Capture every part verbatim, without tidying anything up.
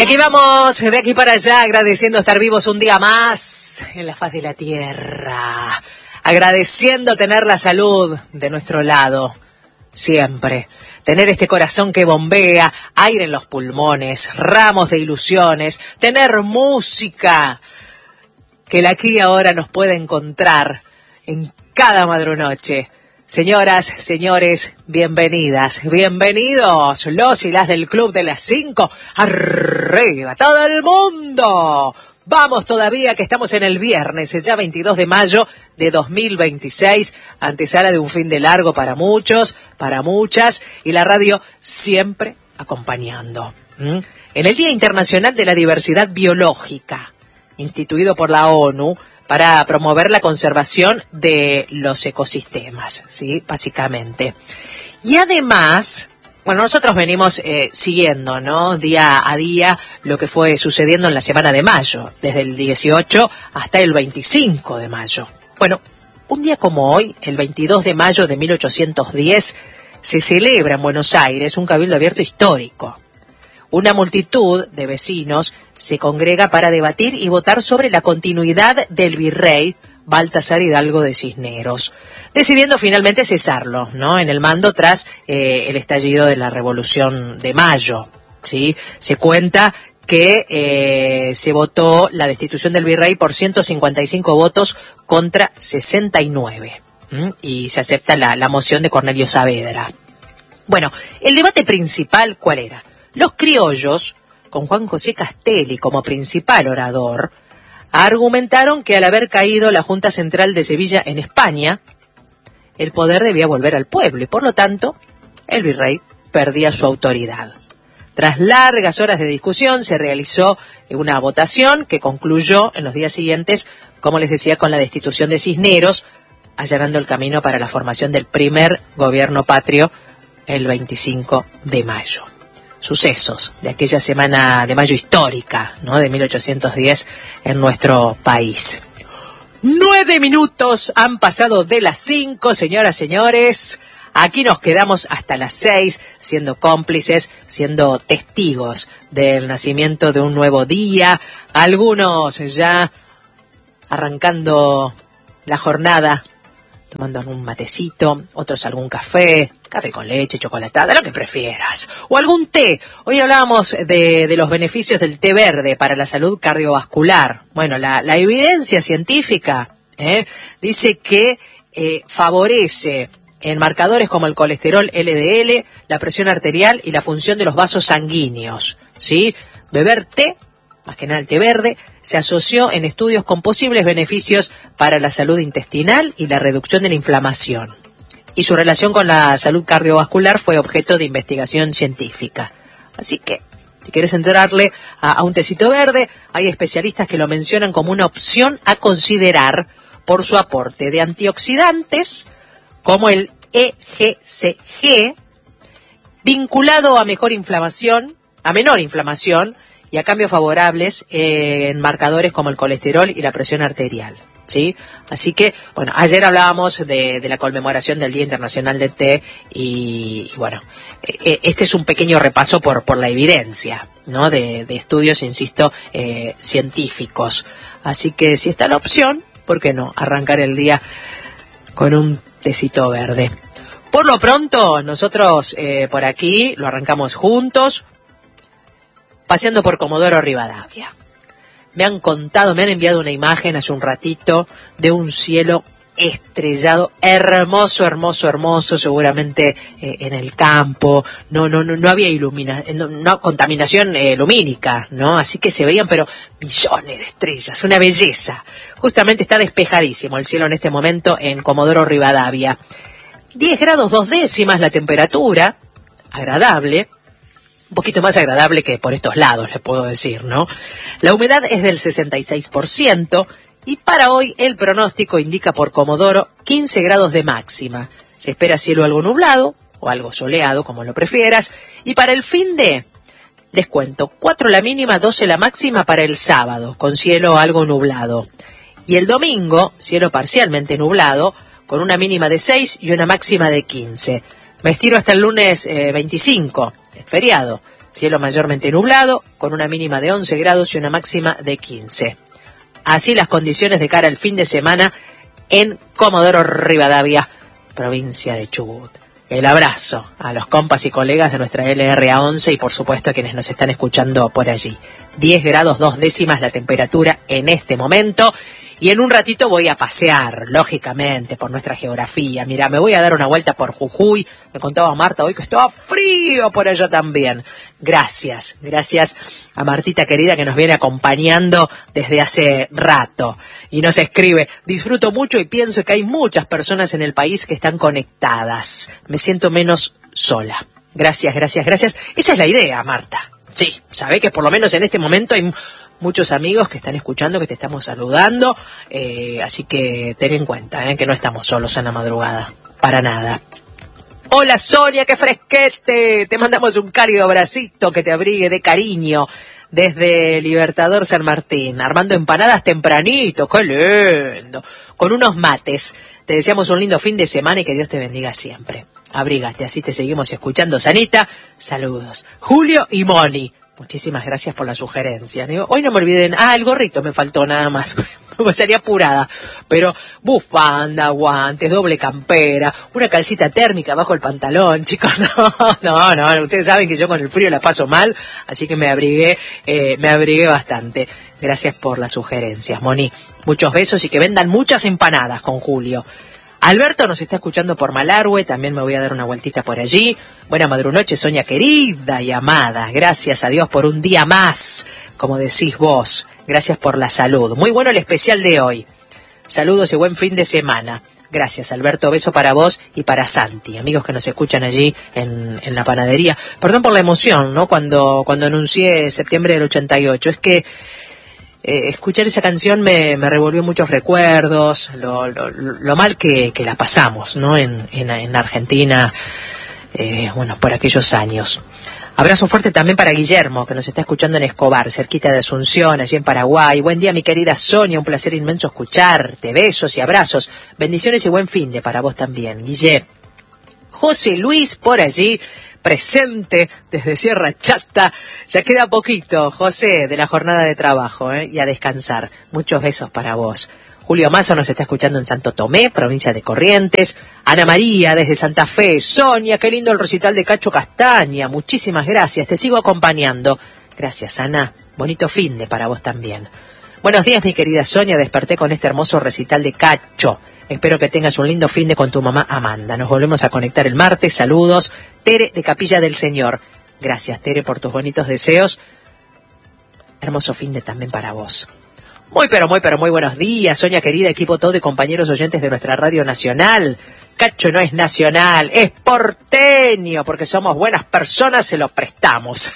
aquí vamos, de aquí para allá, agradeciendo estar vivos un día más en la faz de la tierra. Agradeciendo tener la salud de nuestro lado, siempre. Tener este corazón que bombea, aire en los pulmones, ramos de ilusiones, tener música que la aquí y ahora nos puede encontrar en cada madrunoche. Señoras, señores, bienvenidas, bienvenidos, los y las del Club de las Cinco. ¡Arriba todo el mundo! Vamos todavía, que estamos en el viernes, ya veintidós de mayo de dos mil veintiséis, antesala de un fin de largo para muchos, para muchas, y la radio siempre acompañando. ¿Mm? En el Día Internacional de la Diversidad Biológica, instituido por la ONU, para promover la conservación de los ecosistemas, ¿sí? Básicamente. Y además, bueno, nosotros venimos eh, siguiendo, ¿no? Día a día lo que fue sucediendo en la semana de mayo, desde el dieciocho hasta el veinticinco de mayo. Bueno, un día como hoy, el veintidós de mayo de mil ochocientos diez, se celebra en Buenos Aires un cabildo abierto histórico. Una multitud de vecinos se congrega para debatir y votar sobre la continuidad del virrey Baltasar Hidalgo de Cisneros, decidiendo finalmente cesarlo, ¿no? En el mando tras eh, el estallido de la Revolución de Mayo, ¿sí? Se cuenta que eh, se votó la destitución del virrey por ciento cincuenta y cinco votos contra sesenta y nueve, ¿m? Y se acepta la, la moción de Cornelio Saavedra. Bueno, el debate principal, ¿cuál era? Los criollos, con Juan José Castelli como principal orador, argumentaron que al haber caído la Junta Central de Sevilla en España, el poder debía volver al pueblo y por lo tanto el virrey perdía su autoridad. Tras largas horas de discusión se realizó una votación que concluyó en los días siguientes, como les decía, con la destitución de Cisneros, allanando el camino para la formación del primer gobierno patrio el veinticinco de mayo. Sucesos de aquella semana de mayo histórica, ¿no? De mil ochocientos diez en nuestro país. Nueve minutos han pasado de las cinco, señoras, señores. Aquí nos quedamos hasta las seis, siendo cómplices, siendo testigos del nacimiento de un nuevo día. Algunos ya arrancando la jornada, tomando algún matecito, otros algún café, café con leche, chocolatada, lo que prefieras. O algún té. Hoy hablábamos de, de los beneficios del té verde para la salud cardiovascular. Bueno, la, la evidencia científica ¿eh? dice que eh, favorece en marcadores como el colesterol L D L, la presión arterial y la función de los vasos sanguíneos, ¿sí? Beber té, más que nada el té verde, se asoció en estudios con posibles beneficios para la salud intestinal y la reducción de la inflamación. Y su relación con la salud cardiovascular fue objeto de investigación científica. Así que, si quieres entrarle a, a un tecito verde, hay especialistas que lo mencionan como una opción a considerar por su aporte de antioxidantes, como el E G C G, vinculado a mejor inflamación, a menor inflamación, y a cambios favorables eh, en marcadores como el colesterol y la presión arterial, ¿sí? Así que, bueno, ayer hablábamos de, de la conmemoración del Día Internacional del Té y, y bueno, eh, este es un pequeño repaso por, por la evidencia, ¿no? De, de estudios, insisto, eh, científicos. Así que si está la opción, ¿por qué no? Arrancar el día con un tecito verde. Por lo pronto, nosotros eh, por aquí lo arrancamos juntos, paseando por Comodoro Rivadavia. Me han contado, me han enviado una imagen hace un ratito de un cielo estrellado, hermoso, hermoso, hermoso, seguramente eh, en el campo. No, no, no, no había ilumina, no, no contaminación eh, lumínica, ¿no? Así que se veían, pero millones de estrellas, una belleza. Justamente está despejadísimo el cielo en este momento en Comodoro Rivadavia. diez grados dos décimas la temperatura, agradable. Un poquito más agradable que por estos lados, les puedo decir, ¿no? La humedad es del sesenta y seis por ciento y para hoy el pronóstico indica por Comodoro quince grados de máxima. Se espera cielo algo nublado o algo soleado, como lo prefieras. Y para el fin de, les cuento, cuatro la mínima, doce la máxima para el sábado, con cielo algo nublado. Y el domingo, cielo parcialmente nublado, con una mínima de seis y una máxima de quince. Me estiro hasta el lunes eh, veinticinco, es feriado, cielo mayormente nublado, con una mínima de once grados y una máxima de quince. Así las condiciones de cara al fin de semana en Comodoro Rivadavia, provincia de Chubut. El abrazo a los compas y colegas de nuestra L R A once y por supuesto a quienes nos están escuchando por allí. diez grados dos décimas la temperatura en este momento. Y en un ratito voy a pasear, lógicamente, por nuestra geografía. Mira, me voy a dar una vuelta por Jujuy. Me contaba Marta hoy que estaba frío por allá también. Gracias, gracias a Martita querida que nos viene acompañando desde hace rato. Y nos escribe, disfruto mucho y pienso que hay muchas personas en el país que están conectadas. Me siento menos sola. Gracias, gracias, gracias. Esa es la idea, Marta. Sí, sabe que por lo menos en este momento hay muchos amigos que están escuchando, que te estamos saludando, eh, así que ten en cuenta eh, que no estamos solos en la madrugada, para nada. Hola Sonia, qué fresquete, te mandamos un cálido abracito que te abrigue de cariño desde Libertador San Martín, armando empanadas tempranito, qué lindo, con unos mates. Te deseamos un lindo fin de semana y que Dios te bendiga siempre. Abrígate, así te seguimos escuchando, Sanita. Saludos. Julio y Moni. Muchísimas gracias por la sugerencia. Digo, hoy no me olviden, ah, el gorrito me faltó nada más, me sería apurada, pero bufanda, guantes, doble campera, una calcita térmica bajo el pantalón, chicos, no, no, no, ustedes saben que yo con el frío la paso mal, así que me abrigué, eh, me abrigué bastante. Gracias por las sugerencias, Moni. Muchos besos y que vendan muchas empanadas con Julio. Alberto nos está escuchando por Malargüe, también me voy a dar una vueltita por allí. Buena madrunoche, Sonia querida y amada. Gracias a Dios por un día más, como decís vos. Gracias por la salud. Muy bueno el especial de hoy. Saludos y buen fin de semana. Gracias, Alberto. Beso para vos y para Santi, amigos que nos escuchan allí en, en la panadería. Perdón por la emoción, ¿no? Cuando, cuando anuncié septiembre del ochenta y ocho. Es que Eh, escuchar esa canción me, me revolvió muchos recuerdos, lo, lo, lo mal que, que la pasamos, ¿no? En, en, en Argentina, eh, bueno, por aquellos años. Abrazo fuerte también para Guillermo, que nos está escuchando en Escobar, cerquita de Asunción, allí en Paraguay. Buen día, mi querida Sonia, un placer inmenso escucharte. Besos y abrazos, bendiciones y buen fin de para vos también, Guille. José Luis por allí, presente desde Sierra Chata. Ya queda poquito, José, de la jornada de trabajo, ¿eh? Y a descansar. Muchos besos para vos. Julio Mazo nos está escuchando en Santo Tomé, provincia de Corrientes. Ana María desde Santa Fe. Sonia, qué lindo el recital de Cacho Castaña. Muchísimas gracias, te sigo acompañando. Gracias, Ana. Bonito fin de para vos también. Buenos días, mi querida Sonia. Desperté con este hermoso recital de Cacho. Espero que tengas un lindo fin de con tu mamá Amanda. Nos volvemos a conectar el martes. Saludos. Tere de Capilla del Señor. Gracias, Tere, por tus bonitos deseos. Hermoso fin de también para vos. Muy, pero muy, pero muy buenos días, Sonia querida, equipo todo y compañeros oyentes de nuestra radio nacional. Cacho no es nacional, es porteño, porque somos buenas personas, se lo prestamos.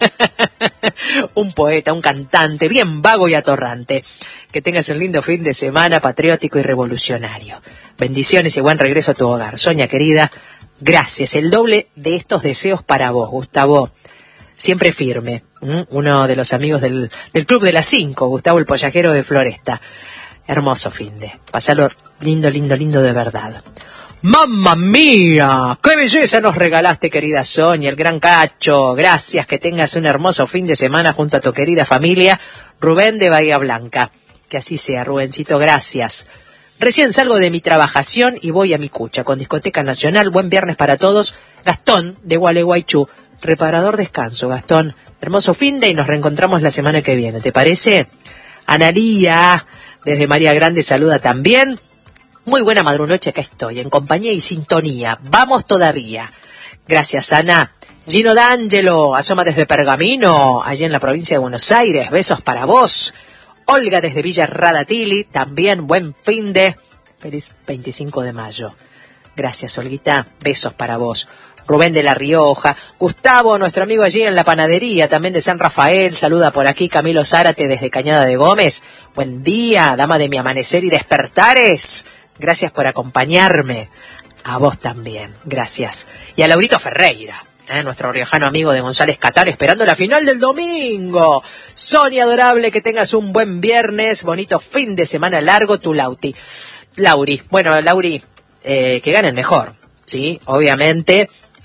Un poeta, un cantante, bien vago y atorrante. Que tengas un lindo fin de semana patriótico y revolucionario. Bendiciones y buen regreso a tu hogar. Sonia querida, gracias. El doble de estos deseos para vos, Gustavo. Siempre firme. ¿Mm? Uno de los amigos del, del Club de las Cinco, Gustavo el Pollajero de Floresta. Hermoso fin de. Pasalo lindo, lindo, lindo de verdad. ¡Mamma mía! ¡Qué belleza nos regalaste, querida Sonia, el gran Cacho! Gracias, que tengas un hermoso fin de semana junto a tu querida familia, Rubén de Bahía Blanca. Que así sea, Rubencito, gracias. Recién salgo de mi trabajación y voy a mi cucha con Discoteca Nacional. Buen viernes para todos. Gastón, de Gualeguaychú. Reparador descanso, Gastón. Hermoso fin de y nos reencontramos la semana que viene, ¿te parece? Analía, desde María Grande, saluda también. Muy buena madrunoche, acá estoy, en compañía y sintonía. Vamos todavía. Gracias, Ana. Gino D'Angelo, asoma desde Pergamino, allí en la provincia de Buenos Aires. Besos para vos. Olga desde Villa Radatili, también buen fin de. Feliz veinticinco de mayo. Gracias, Olguita. Besos para vos. Rubén de La Rioja. Gustavo, nuestro amigo allí en la panadería, también de San Rafael. Saluda por aquí Camilo Zárate desde Cañada de Gómez. Buen día, dama de mi amanecer y despertares. Gracias por acompañarme. A vos también, gracias. Y a Laurito Ferreira, ¿eh? Nuestro riojano amigo de González Catar, esperando la final del domingo. Sonia adorable, que tengas un buen viernes, bonito fin de semana largo, tu Lauti. Lauri, bueno, Lauri, eh, que gane el mejor, ¿sí? Obviamente,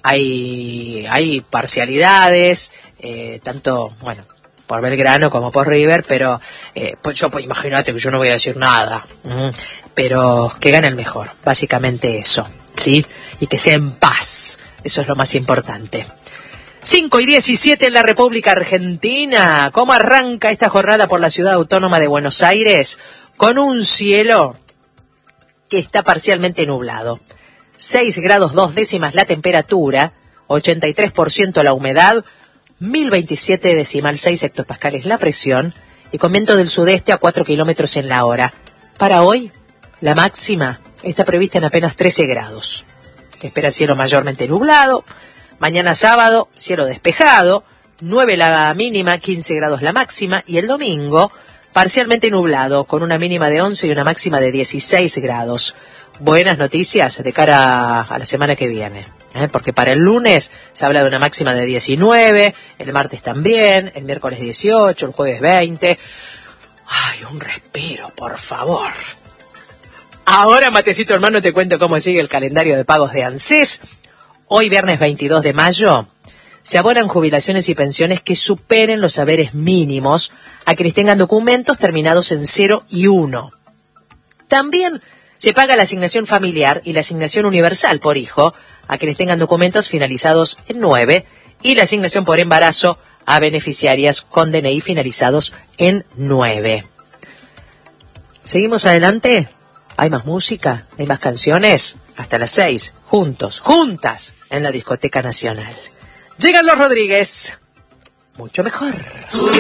hay, hay parcialidades, eh, tanto, bueno, por Belgrano como por River, pero eh, pues yo, pues imagínate que yo no voy a decir nada, ¿m? Pero que gane el mejor, básicamente eso, ¿sí? Y que sea en paz, eso es lo más importante. cinco y diecisiete en la República Argentina. ¿Cómo arranca esta jornada por la ciudad autónoma de Buenos Aires? Con un cielo que está parcialmente nublado. seis grados dos décimas la temperatura, ochenta y tres por ciento la humedad, mil veintisiete decimal seis hectopascales la presión y con viento del sudeste a cuatro kilómetros en la hora. Para hoy, la máxima está prevista en apenas trece grados. Se espera cielo mayormente nublado. Mañana sábado, cielo despejado, nueve la mínima, quince grados la máxima, y el domingo, parcialmente nublado, con una mínima de once y una máxima de dieciséis grados. Buenas noticias de cara a la semana que viene, ¿eh? Porque para el lunes se habla de una máxima de diecinueve, el martes también, el miércoles dieciocho, el jueves veinte. Ay, un respiro, por favor. Ahora, Matecito hermano, te cuento cómo sigue el calendario de pagos de ANSES. Hoy, viernes veintidós de mayo, se abonan jubilaciones y pensiones que superen los saberes mínimos a quienes tengan documentos terminados en cero y uno. También se paga la asignación familiar y la asignación universal por hijo a quienes tengan documentos finalizados en nueve y la asignación por embarazo a beneficiarias con D N I finalizados en nueve. ¿Seguimos adelante? ¿Hay más música? ¿Hay más canciones? Hasta las seis, juntos, juntas, en la Discoteca Nacional. Llegan los Rodríguez. Mucho mejor.